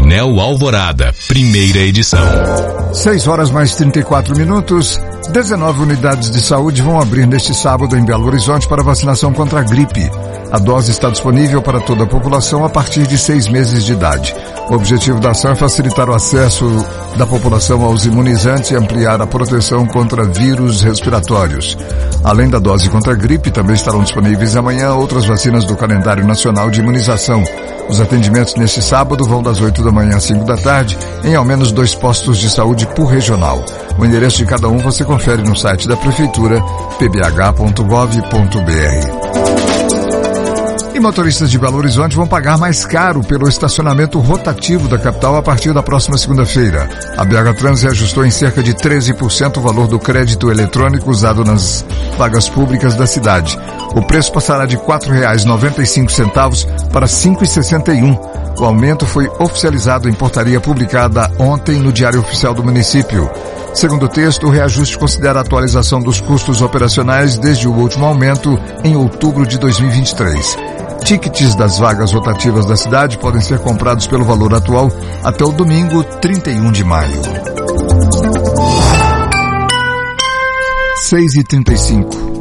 Painel Alvorada, primeira edição. 6:34. 19 unidades de saúde vão abrir neste sábado em Belo Horizonte para vacinação contra a gripe. A dose está disponível para toda a população a partir de 6 meses de idade. O objetivo da ação é facilitar o acesso da população aos imunizantes e ampliar a proteção contra vírus respiratórios. Além da dose contra a gripe, também estarão disponíveis amanhã outras vacinas do calendário nacional de imunização. Os atendimentos neste sábado vão das 8 da manhã às 5 da tarde, em ao menos 2 postos de saúde por regional. O endereço de cada um você confere no site da Prefeitura, pbh.gov.br. E motoristas de Belo Horizonte vão pagar mais caro pelo estacionamento rotativo da capital a partir da próxima segunda-feira. A BH Trans reajustou em cerca de 13% o valor do crédito eletrônico usado nas vagas públicas da cidade. O preço passará de R$ 4,95 para R$ 5,61. O aumento foi oficializado em portaria publicada ontem no Diário Oficial do município. Segundo o texto, o reajuste considera a atualização dos custos operacionais desde o último aumento em outubro de 2023. Tickets das vagas rotativas da cidade podem ser comprados pelo valor atual até o domingo, 31 de maio. 6:35.